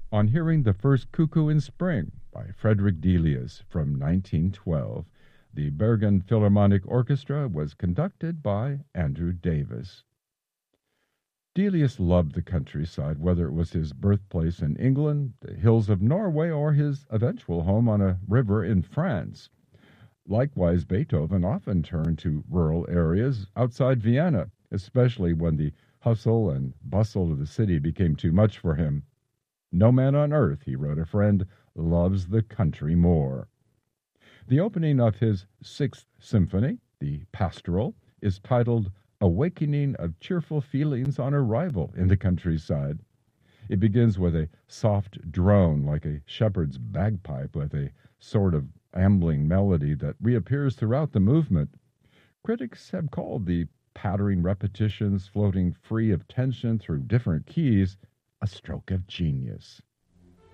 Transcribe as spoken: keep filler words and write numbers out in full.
On hearing the first Cuckoo in Spring by Frederick Delius from nineteen twelve, the Bergen Philharmonic Orchestra was conducted by Andrew Davis. Delius loved the countryside, whether it was his birthplace in England, the hills of Norway, or his eventual home on a river in France. Likewise, Beethoven often turned to rural areas outside Vienna, especially when the hustle and bustle of the city became too much for him. No man on earth, he wrote a friend, loves the country more. The opening of his Sixth Symphony, the Pastoral, is titled Awakening of Cheerful Feelings on Arrival in the Countryside. It begins with a soft drone like a shepherd's bagpipe with a sort of ambling melody that reappears throughout the movement. Critics have called the pattering repetitions floating free of tension through different keys a stroke of genius.